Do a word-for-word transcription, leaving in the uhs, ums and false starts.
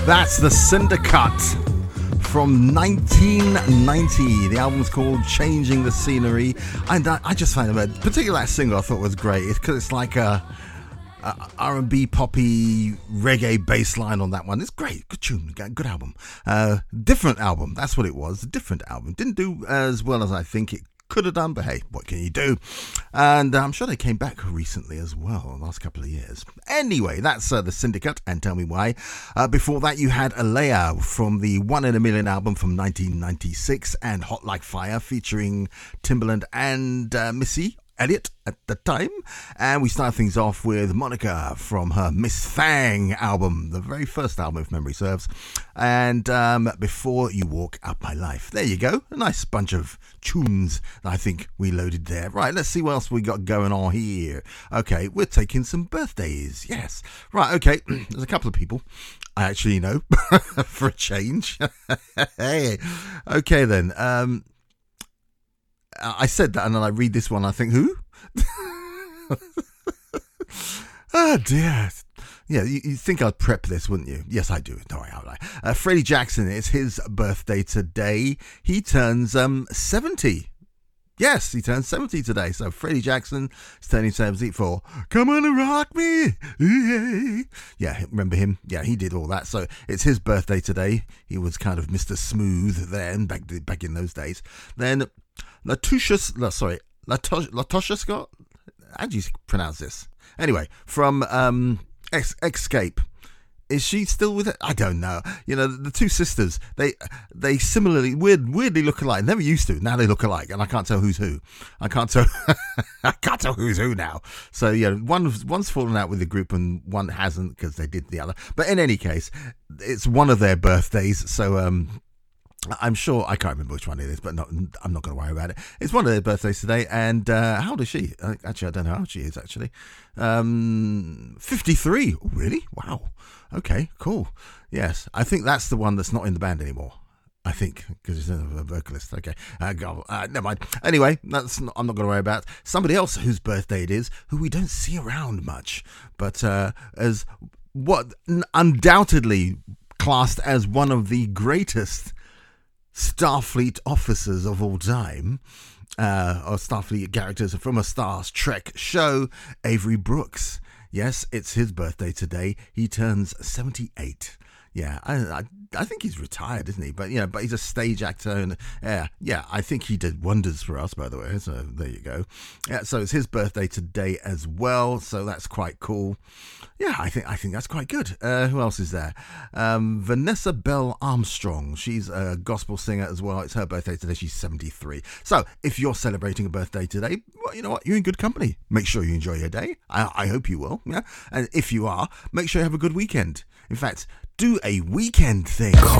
That's the Syndicate from nineteen ninety. The album's called Changing the Scenery. And I, I just find it, particularly that single I thought was great. It's because it's like a, a R and B poppy reggae bass line on that one. It's great. Good tune. Good album. Uh, different album. That's what it was. A different album. Didn't do as well as I think it could have done, but hey, what can you do? And uh, I'm sure they came back recently as well, the last couple of years. Anyway, that's uh, the Syndicate, and Tell Me Why. Uh, before that, you had Alea from the One in a Million album from nineteen ninety-six, and Hot Like Fire featuring Timbaland and uh, Missy Elliott at the time. And we start things off with Monica from her Miss Fang album, the very first album if memory serves, and um, Before You Walk Out My Life. There you go, a nice bunch of tunes that I think we loaded there. Right, let's see what else we got going on here. Okay, we're taking some birthdays, yes. Right, okay, there's a couple of people I actually know for a change. Hey, okay then. um I said that and then I read this one, I think, who? Oh dear. Yeah, you, you think I'd prep this, wouldn't you? Yes, I do. Don't worry, I'll lie. Uh, Freddie Jackson, it's his birthday today. He turns um seventy. Yes, he turns seventy today. So Freddie Jackson is turning seventy for Come On and Rock Me. Yeah, remember him? Yeah, he did all that. So it's his birthday today. He was kind of Mister Smooth then, back back in those days. Then Latusha, no, sorry, Latosha, Latosha Scott? How do you pronounce this? Anyway, from um, Ex- Escape. Is she still with it? I don't know. You know, the two sisters, they they similarly, weird, weirdly look alike. Never used to. Now they look alike, and I can't tell who's who. I can't tell. I can't tell who's who now. So yeah, one one's fallen out with the group, and one hasn't because they did the other. But in any case, it's one of their birthdays. So um, I'm sure I can't remember which one it is, but not, I'm not going to worry about it. It's one of their birthdays today, and uh, how old is she? Uh, actually, I don't know how old she is. Actually, um, fifty-three. Oh, really? Wow. Okay, cool. Yes, I think that's the one that's not in the band anymore. I think because it's a vocalist. Okay, uh, go, uh, never mind. Anyway, that's not, I'm not going to worry about somebody else whose birthday it is, who we don't see around much, but uh, as what undoubtedly classed as one of the greatest Starfleet officers of all time, uh, or Starfleet characters from a Star Trek show, Avery Brooks. Yes, it's his birthday today. He turns seventy-eight. Yeah, I, I I think he's retired, isn't he? But yeah, but he's a stage actor, and yeah, yeah, I think he did wonders for us, by the way. So there you go. Yeah, so it's his birthday today as well. So that's quite cool. Yeah, I think I think that's quite good. Uh, who else is there? Um, Vanessa Bell Armstrong. She's a gospel singer as well. It's her birthday today. She's seventy-three. So if you're celebrating a birthday today, well, you know what? You're in good company. Make sure you enjoy your day. I, I hope you will. Yeah, and if you are, make sure you have a good weekend. In fact, do a weekend thing.